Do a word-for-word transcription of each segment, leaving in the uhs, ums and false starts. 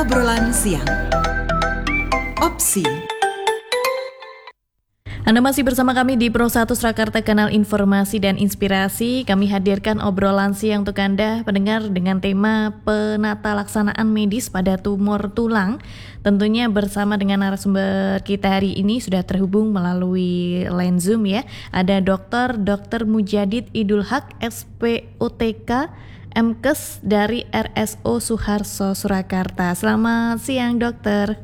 Obrolan siang. Opsi. Anda masih bersama kami di Pro satu Surakarta, kanal informasi dan inspirasi. Kami hadirkan obrolan siang untuk Anda pendengar dengan tema penata laksanaan medis pada tumor tulang. Tentunya bersama dengan narasumber kita hari ini sudah terhubung melalui line Zoom ya. Ada Dokter Dokter Mujadid Idul Haq, S P O T K, M Kes dari R S O Suharto Surakarta. Selamat siang, Dokter.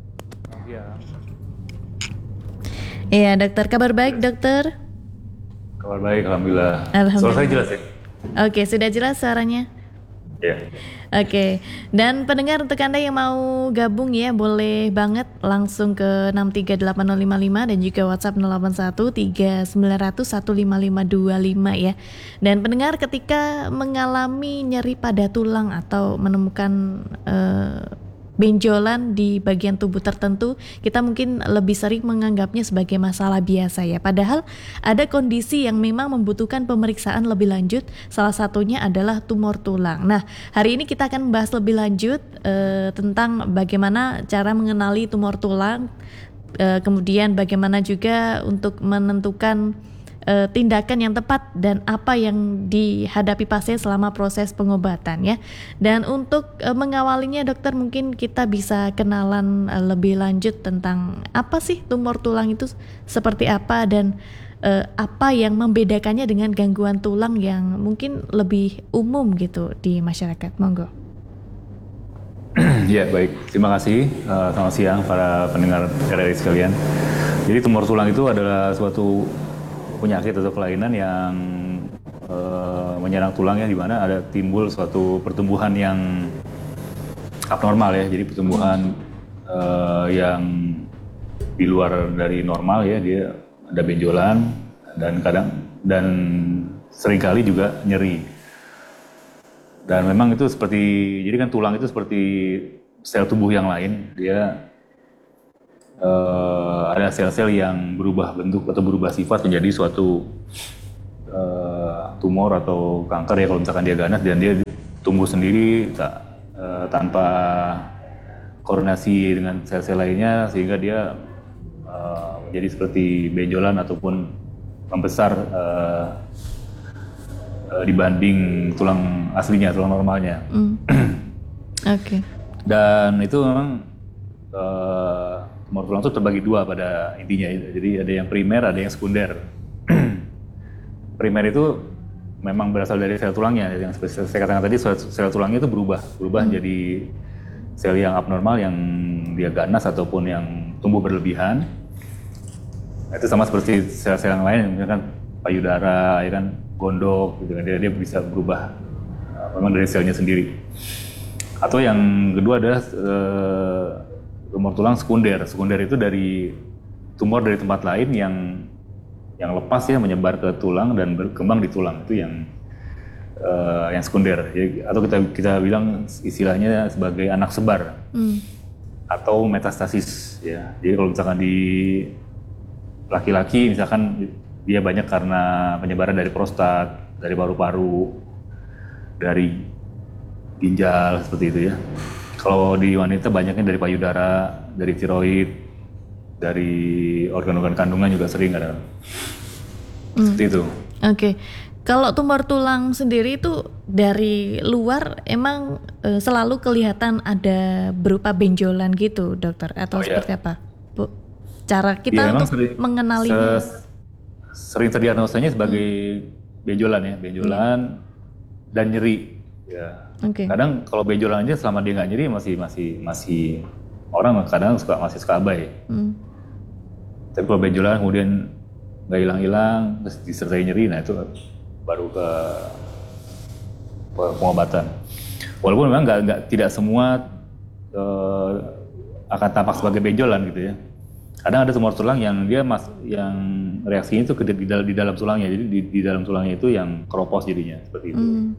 Iya, dokter. Kabar baik, dokter? Kabar baik, alhamdulillah. Alhamdulillah. Suara saya jelas ya? Oke, sudah jelas suaranya? Iya. Oke, dan pendengar untuk Anda yang mau gabung ya, boleh banget langsung ke enam tiga delapan nol lima lima dan juga WhatsApp nol delapan satu tiga sembilan nol nol satu lima lima dua lima ya. Dan pendengar ketika mengalami nyeri pada tulang atau menemukan uh, benjolan di bagian tubuh tertentu, kita mungkin lebih sering menganggapnya sebagai masalah biasa ya. Padahal ada kondisi yang memang membutuhkan pemeriksaan lebih lanjut. Salah satunya adalah tumor tulang. Nah, hari ini kita akan membahas lebih lanjut eh, tentang bagaimana cara mengenali tumor tulang, eh, kemudian bagaimana juga untuk menentukan Uh, tindakan yang tepat dan apa yang dihadapi pasien selama proses pengobatan ya. Dan untuk uh, mengawalinya, dokter, mungkin kita bisa kenalan uh, lebih lanjut tentang apa sih tumor tulang itu seperti apa dan uh, apa yang membedakannya dengan gangguan tulang yang mungkin lebih umum gitu di masyarakat. Monggo. Ya, baik. Terima kasih. Uh, selamat siang para pendengar R R I sekalian. Jadi tumor tulang itu adalah suatu penyakit atau kelainan yang uh, menyerang tulangnya, di mana ada timbul suatu pertumbuhan yang abnormal ya. Jadi pertumbuhan uh, yang di luar dari normal ya, dia ada benjolan dan kadang dan seringkali juga nyeri. Dan memang itu seperti, jadi kan tulang itu seperti sel tubuh yang lain, dia Uh, ada sel-sel yang berubah bentuk atau berubah sifat menjadi suatu uh, tumor atau kanker ya kalau misalkan dia ganas, dan dia tumbuh sendiri tak, uh, tanpa koordinasi dengan sel-sel lainnya, sehingga dia uh, menjadi seperti benjolan ataupun membesar uh, uh, dibanding tulang aslinya, tulang normalnya. Mm. Oke. Okay. Dan itu memang uh, tumor tulang itu terbagi dua pada intinya. Jadi ada yang primer, ada yang sekunder. Primer itu memang berasal dari sel tulangnya. Yang seperti saya katakan tadi, sel tulangnya itu berubah, berubah hmm. jadi sel yang abnormal, yang dia ganas ataupun yang tumbuh berlebihan. Itu sama seperti sel-sel yang lain, misalkan payudara, ya kan, gondok, gitu kan. Dia, dia bisa berubah memang dari selnya sendiri. Atau yang kedua adalah uh, tumor tulang sekunder. Sekunder itu dari tumor dari tempat lain yang yang lepas ya, menyebar ke tulang dan berkembang di tulang. Itu yang uh, yang sekunder. Ya, atau kita kita bilang istilahnya sebagai anak sebar hmm. atau metastasis ya. Jadi kalau misalkan di laki-laki misalkan dia banyak karena penyebaran dari prostat, dari paru-paru, dari ginjal, seperti itu ya. Kalau di wanita banyaknya dari payudara, dari tiroid, dari organ-organ kandungan juga sering ada. Hmm. Seperti itu. Oke. Okay. Kalau tumor tulang sendiri itu dari luar emang e, selalu kelihatan ada berupa benjolan gitu, dokter, atau oh, seperti ya. apa? Bu, cara kita ya, untuk sering, mengenalinya? Se- sering terdiagnosanya sebagai hmm. benjolan ya, benjolan hmm. dan nyeri. Ya. Okay. Kadang kalau benjolan aja selama dia nggak nyeri masih masih masih orang kadang suka masih suka abai. Hmm. Tapi kalau benjolan kemudian nggak hilang-hilang terus disertai nyeri, nah itu baru ke pengobatan. Walaupun memang nggak nggak tidak semua uh, akan tampak sebagai benjolan gitu ya. Kadang ada tumor tulang yang dia mas yang reaksinya itu ke di, di, di dalam tulangnya, jadi di, di dalam tulangnya itu yang keropos jadinya seperti itu. Hmm.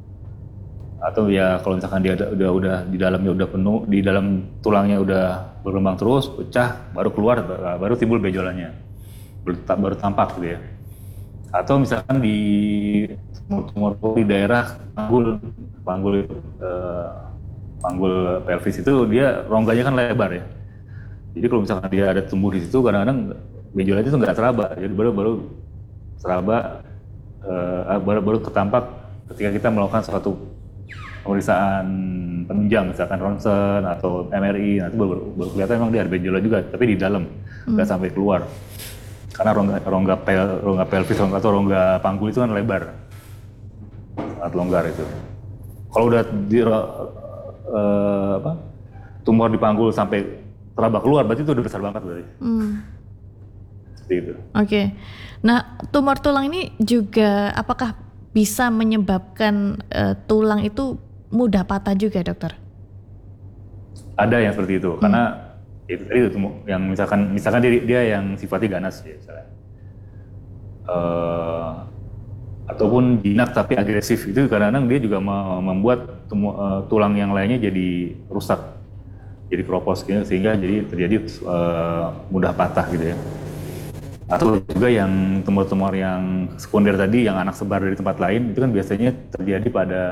Atau ya kalau misalkan dia udah udah di dalamnya udah penuh, di dalam tulangnya udah berkembang terus, pecah, baru keluar, baru timbul benjolannya, baru tampak gitu ya. Atau misalkan di tumor di daerah panggul, panggul itu, eh, panggul pelvis itu dia rongganya kan lebar ya. Jadi kalau misalkan dia ada tumbuh di situ, kadang-kadang benjolannya itu nggak teraba, jadi baru-baru teraba, uh, baru baru ketampak ketika kita melakukan suatu pemeriksaan penunjang, misalkan ronsen atau M R I, nanti baru, baru kelihatan memang dia ada benjolan juga, tapi di dalam nggak hmm. sampai keluar. Karena rongga, rongga, pel, rongga pelvis rongga, atau rongga panggul itu kan lebar, sangat longgar itu. Kalau udah di, uh, apa, tumor di panggul sampai teraba keluar, berarti itu udah besar banget berarti. Hmm. Seperti itu. Oke. Okay. Nah, tumor tulang ini juga apakah bisa menyebabkan uh, tulang itu mudah patah juga, dokter? Ada yang seperti itu, hmm. karena itu tadi itu yang misalkan misalkan dia, dia yang sifatnya ganas ya, misalnya. Uh, ataupun jinak tapi agresif, itu kadang-kadang dia juga membuat tumu, uh, tulang yang lainnya jadi rusak, jadi keropos gitu, sehingga jadi terjadi uh, mudah patah gitu ya. Atau juga yang tumor-tumor yang sekunder tadi, yang anak sebar dari tempat lain, itu kan biasanya terjadi pada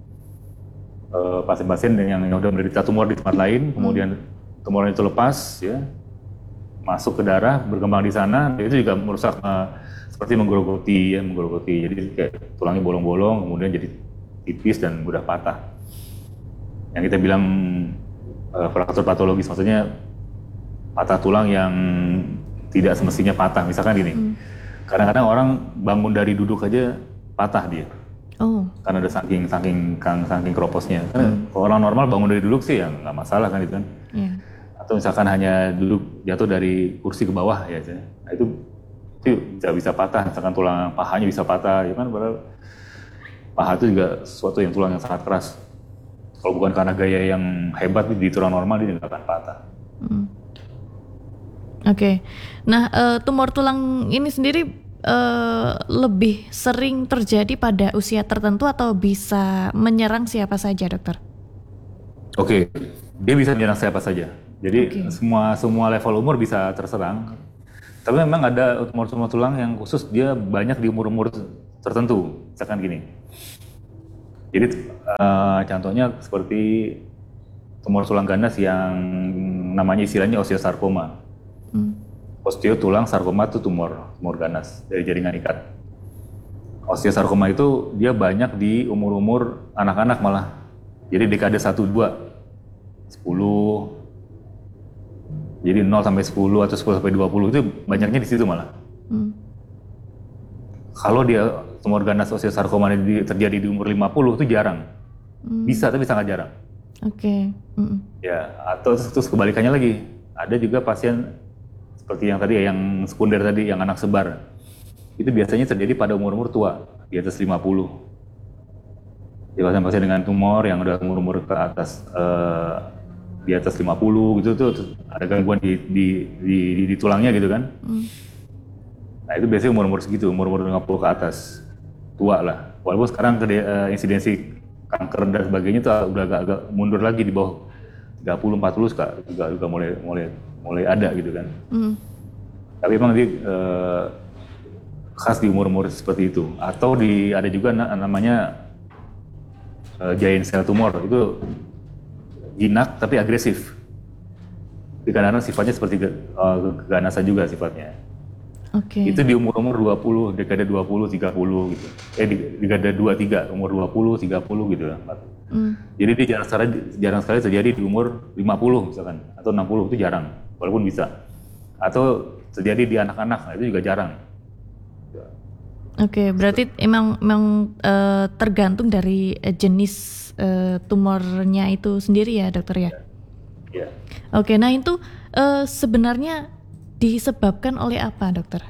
uh, pasien-pasien yang sudah menderita tumor di tempat lain, kemudian tumornya itu lepas, ya, masuk ke darah, berkembang di sana, itu juga merusak, uh, seperti menggerogoti, ya, menggerogoti. Jadi kayak tulangnya bolong-bolong, kemudian jadi tipis dan mudah patah. Yang kita bilang uh, fraktur patologis, maksudnya patah tulang yang tidak semestinya patah. Misalkan gini, hmm. kadang-kadang orang bangun dari duduk aja patah dia, oh. karena ada saking saking saking keroposnya. Hmm. Kalau orang normal bangun dari duduk sih ya nggak masalah kan itu kan. Yeah. Atau misalkan hanya duduk jatuh dari kursi ke bawah ya, nah, itu itu bisa bisa patah. Misalkan tulang pahanya bisa patah, ya kan. Padahal paha itu juga sesuatu yang tulang yang sangat keras. Kalau bukan karena gaya yang hebat di tulang normal dia nggak akan patah. Hmm. Oke, okay. Nah uh, tumor tulang ini sendiri uh, lebih sering terjadi pada usia tertentu atau bisa menyerang siapa saja, dokter? Oke, okay. Dia bisa menyerang siapa saja. Jadi okay. semua semua level umur bisa terserang. Tapi memang ada tumor-tumor tulang yang khusus dia banyak di umur-umur tertentu. Misalkan gini. Jadi uh, contohnya seperti tumor tulang ganas yang namanya istilahnya osteosarkoma. Hmm. Osteo tulang, sarkoma itu tumor, tumor ganas dari jaringan ikat. Osteosarkoma itu dia banyak di umur-umur anak-anak malah. Jadi dekade satu dua, sepuluh, jadi nol sampai sepuluh atau sepuluh sampai dua puluh itu banyaknya di situ malah. Hmm. Kalau dia tumor ganas osteosarkoma ini terjadi di umur lima puluh itu jarang. Hmm. Bisa tapi sangat jarang. Oke. Okay. Hmm. Ya, atau terus kebalikannya lagi. Ada juga pasien seperti yang tadi ya, yang sekunder tadi, yang anak sebar. Itu biasanya terjadi pada umur-umur tua, di atas lima puluh. Jadi pasien-pasien dengan tumor yang udah umur-umur ke atas, uh, di atas lima puluh gitu tuh, ada gangguan di, di, di, di, di tulangnya gitu kan. Hmm. Nah itu biasanya umur-umur segitu, umur-umur lima puluh ke atas, tua lah. Walaupun sekarang uh, insidensi kanker dan sebagainya tuh udah agak-agak mundur lagi di bawah tiga puluh empat puluh juga, juga mulai mulai mulai ada gitu kan. Mm. Tapi memang dia uh, khas di umur-umur seperti itu. Atau di ada juga na- namanya uh, giant cell tumor, itu jinak tapi agresif. Kadang-kadang sifatnya seperti uh, keganasan juga sifatnya. Okay. Itu di umur-umur dua puluh, dekade dua puluh, tiga puluh gitu. Eh di dekade dua puluh tiga, umur dua puluh, tiga puluh gitu lah. Mm. Jadi dia jarang sekali, jarang sekali terjadi di umur lima puluh misalkan, atau enam puluh, itu jarang. Walaupun bisa. Atau terjadi di anak-anak, nah itu juga jarang. Oke, okay, berarti emang, emang uh, tergantung dari uh, jenis uh, tumornya itu sendiri ya, dokter ya? Iya. Oke, okay, nah itu uh, sebenarnya disebabkan oleh apa, dokter?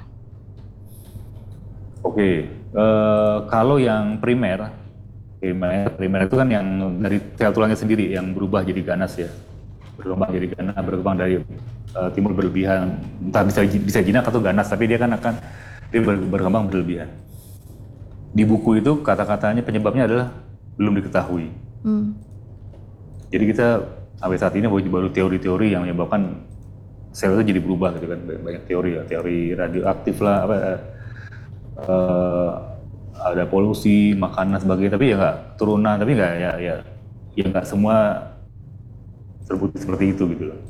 Oke, okay. uh, kalau yang primer, primer, primer itu kan yang dari sel tulangnya sendiri yang berubah jadi ganas ya, berkembang jadi ganas, berkembang dari uh, timur berlebihan, entah bisa bisa jinak atau ganas, tapi dia kan akan dia ber, berkembang berlebihan. Di buku itu kata-katanya penyebabnya adalah belum diketahui. Hmm. Jadi kita sampai saat ini baru teori-teori yang menyebabkan sel itu jadi berubah gitu kan, banyak teori ya, teori radioaktif lah, apa, uh, ada polusi, makanan sebagainya, tapi ya nggak turunan, tapi nggak ya ya ya nggak semua terbukti seperti itu gitu loh.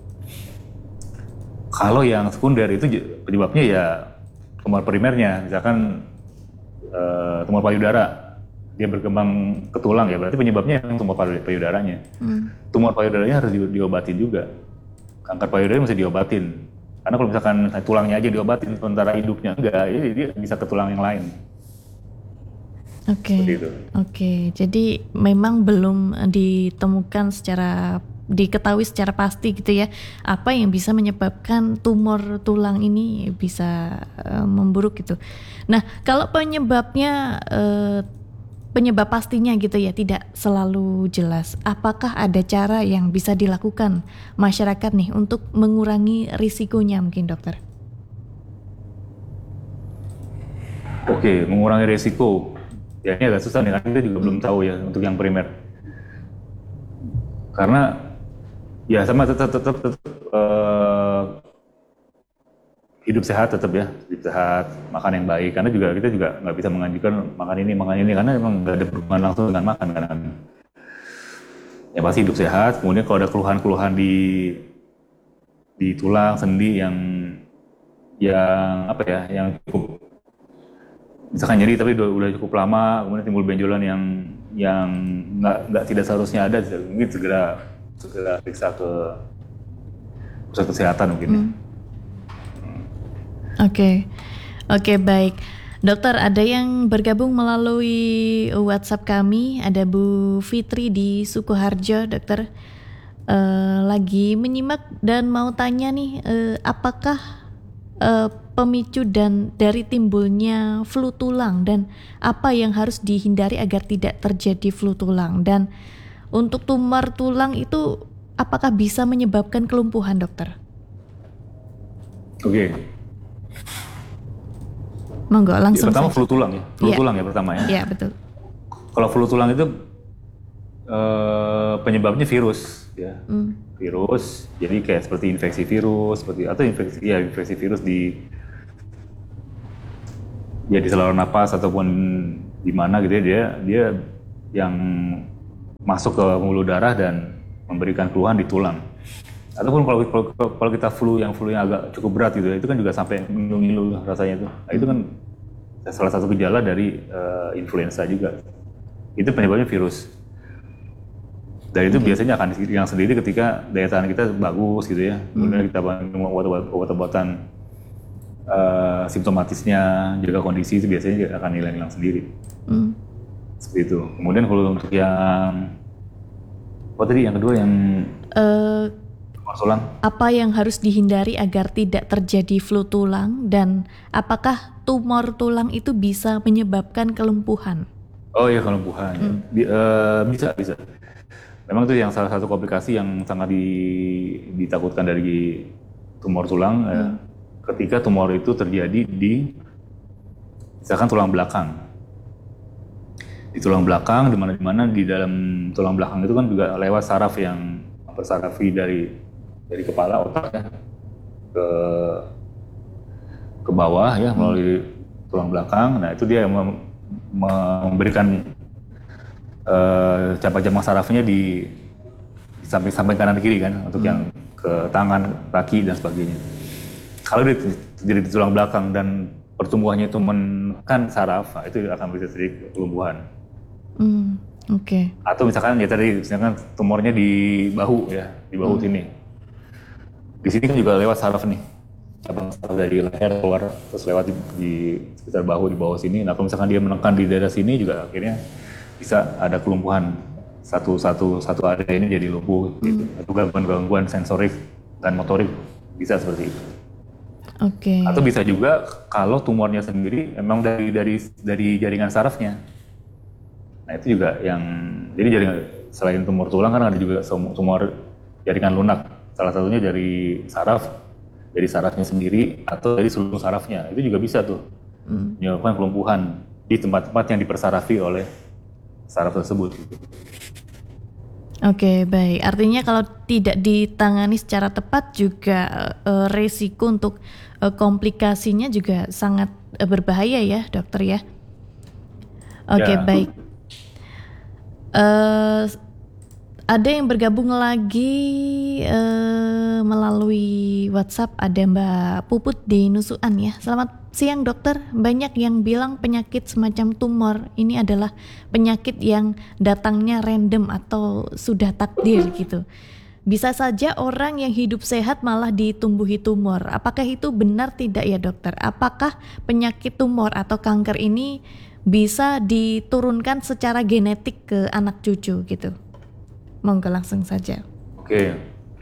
Kalau yang sekunder itu penyebabnya ya tumor primernya, misalkan uh, tumor payudara, dia berkembang ke tulang ya berarti penyebabnya yang tumor payudaranya. Hmm. Tumor payudaranya harus di, diobatin juga. Kanker payudara mesti diobatin. Karena kalau misalkan tulangnya aja diobatin sementara hidupnya enggak, ya dia bisa ke tulang yang lain. Oke. Okay. Oke, okay. Jadi memang belum ditemukan secara diketahui secara pasti gitu ya, apa yang bisa menyebabkan tumor tulang ini bisa uh, memburuk gitu. Nah, kalau penyebabnya uh, penyebab pastinya gitu ya tidak selalu jelas, apakah ada cara yang bisa dilakukan masyarakat nih untuk mengurangi risikonya mungkin dokter? Oke, mengurangi risiko. Ya ini agak susah nih, kita juga belum tahu ya untuk yang primer. Karena ya sama tetap tetap, tetap uh, hidup sehat tetap ya, hidup sehat, makan yang baik. Karena juga kita juga nggak bisa menganjurkan makan ini, makan ini karena memang nggak ada berhubungan langsung dengan makan kan. Ya pasti hidup sehat. Kemudian kalau ada keluhan-keluhan di di tulang, sendi yang yang apa ya, yang cukup misalkan nyeri tapi udah, udah cukup lama, kemudian timbul benjolan yang yang nggak nggak tidak seharusnya ada, mungkin segera segera periksa ke pusat kesehatan mungkin. Hmm. Oke, okay. oke okay, baik, dokter. Ada yang bergabung melalui WhatsApp kami, ada Bu Fitri di Sukoharjo, dokter. Uh, lagi menyimak dan mau tanya nih, uh, apakah uh, pemicu dan dari timbulnya flu tulang dan apa yang harus dihindari agar tidak terjadi flu tulang, dan untuk tumor tulang itu apakah bisa menyebabkan kelumpuhan, dokter? Oke. Okay. Monggo langsung. Ya, pertama saja. Flu tulang ya, flu ya. tulang ya pertama ya. Iya betul. Kalau flu tulang itu eh, penyebabnya virus ya, mm. virus. Jadi kayak seperti infeksi virus, seperti atau infeksi ya infeksi virus di ya di saluran napas ataupun di mana gitu ya, dia dia yang masuk ke pembuluh darah dan memberikan keluhan di tulang. Ataupun kalau, kalau, kalau kita flu yang flu yang agak cukup berat gitu ya, itu kan juga sampai ngilu-ngilu rasanya tuh. Nah, itu kan salah satu gejala dari uh, influenza juga. Itu penyebabnya virus. Dan itu okay. biasanya akan hilang sendiri ketika daya tahan kita bagus gitu ya. Kemudian kita minum obat-obatan uh, simptomatisnya, jaga kondisi, itu biasanya akan hilang-hilang sendiri. Mm. Seperti itu. Kemudian kalau untuk yang apa tadi yang kedua yang uh, tumor tulang, apa yang harus dihindari agar tidak terjadi flu tulang, dan apakah tumor tulang itu bisa menyebabkan kelumpuhan? Oh iya, kelumpuhan. Mm. Di, uh, bisa bisa. Memang itu yang salah satu komplikasi yang sangat di, ditakutkan dari tumor tulang mm. ya, ketika tumor itu terjadi di misalkan tulang belakang. Di tulang belakang, di mana di mana di dalam tulang belakang itu kan juga lewat saraf yang mempersarafi dari dari kepala otak ya ke ke bawah ya melalui tulang belakang. Nah itu dia mem, memberikan uh, cabang-cabang sarafnya di, di samping samping kanan kiri kan untuk hmm. yang ke tangan, kaki dan sebagainya. Kalau terjadi di tulang belakang dan pertumbuhannya itu menekan saraf, nah, itu akan bisa terjadi kelumpuhan. Hmm, oke. Okay. Atau misalkan ya tadi, misalkan tumornya di bahu ya, di bahu hmm. sini. Di sini kan juga lewat saraf nih, cabang saraf dari leher keluar terus lewat di, di sekitar bahu di bawah sini. Nah kalau misalkan dia menekan di daerah sini juga akhirnya bisa ada kelumpuhan, satu satu satu area ini jadi lumpuh. Hmm. Gitu. Atau gangguan-gangguan sensorik dan motorik bisa seperti itu. Oke. Okay. Atau bisa juga kalau tumornya sendiri memang dari dari dari jaringan sarafnya. Nah itu juga yang, jadi jaringan, selain tumor tulang kan ada juga tumor jaringan lunak, salah satunya dari saraf, dari sarafnya sendiri atau dari seluruh sarafnya, itu juga bisa tuh hmm. menyebabkan kelumpuhan di tempat-tempat yang dipersarafi oleh saraf tersebut. Oke, okay, baik. Artinya kalau tidak ditangani secara tepat juga uh, resiko untuk uh, komplikasinya juga sangat uh, berbahaya ya dokter ya. Oke, okay, ya. Baik. Uh, Ada yang bergabung lagi eh, melalui WhatsApp, ada Mbak Puput di Nusuan ya. Selamat siang dokter, banyak yang bilang penyakit semacam tumor ini adalah penyakit yang datangnya random atau sudah takdir gitu. Bisa saja orang yang hidup sehat malah ditumbuhi tumor. Apakah itu benar tidak ya dokter? Apakah penyakit tumor atau kanker ini bisa diturunkan secara genetik ke anak cucu gitu? Monggo langsung saja. Oke,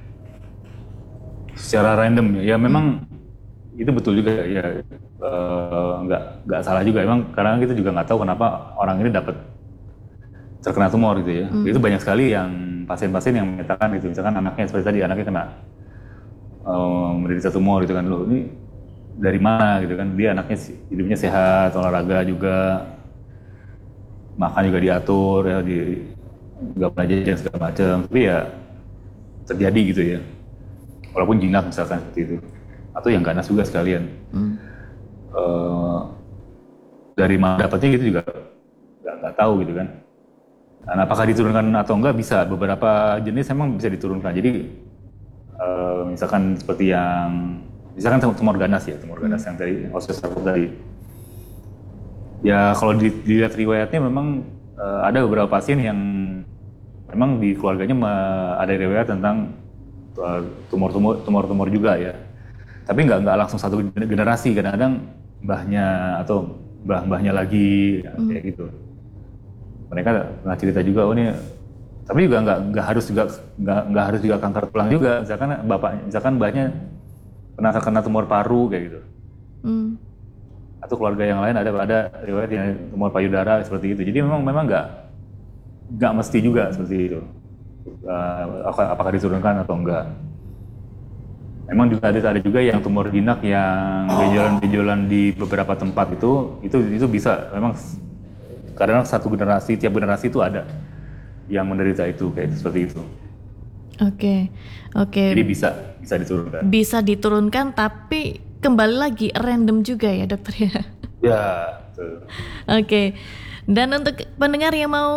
secara random ya memang itu betul juga ya, uh, nggak nggak salah juga. Emang karena kita juga nggak tahu kenapa orang ini dapat terkena tumor gitu ya. Hmm. Itu banyak sekali yang pasien-pasien yang menyatakan gitu, misalkan anaknya seperti tadi anaknya kena uh, menderita tumor gitu kan, loh ini dari mana gitu kan? Dia anaknya hidupnya sehat, olahraga juga, makan juga diatur ya, di nggak pernah jajan segala macam, tapi ya terjadi gitu ya, walaupun jinak misalkan seperti itu, atau yang ganas juga sekalian. Hmm. Uh, dari mana dapatnya gitu juga nggak nggak tahu gitu kan. Nah, apakah diturunkan atau enggak bisa, beberapa jenis memang bisa diturunkan. Jadi uh, misalkan seperti yang misalkan tumor ganas ya, tumor ganas hmm. yang tadi osteosarkom tadi. Ya kalau dilihat riwayatnya memang uh, ada beberapa pasien yang memang di keluarganya ada riwayat tentang tumor-tumor tumor-tumor juga ya. Tapi nggak nggak langsung satu generasi, kadang-kadang mbahnya atau mbah-mbahnya lagi ya, hmm. kayak gitu. Mereka pernah cerita juga, oh ini, tapi juga nggak nggak harus juga nggak nggak harus juga kanker tulang juga. Misalkan bapak, misalkan mbahnya pernah terkena tumor paru kayak gitu. Hmm. Atau keluarga yang lain ada ada riwayat yang tumor payudara seperti itu. Jadi memang memang nggak nggak mesti juga seperti itu. Uh, apakah diturunkan atau enggak? Memang juga ada ada juga yang tumor jinak yang benjolan-benjolan di beberapa tempat itu itu itu bisa memang kadang satu generasi, tiap generasi itu ada yang menderita itu kayak seperti itu. Oke, okay. oke. Okay. Jadi bisa bisa diturunkan. Bisa diturunkan, tapi kembali lagi random juga ya dokter ya. Ya, betul. Oke. Okay. Dan untuk pendengar yang mau